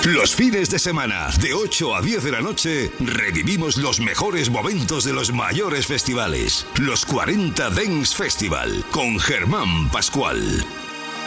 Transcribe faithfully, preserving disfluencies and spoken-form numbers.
Los fines de semana, de ocho a diez de la noche, revivimos los mejores momentos de los mayores festivales. Los cuarenta Dance Festival, con Germán Pascual.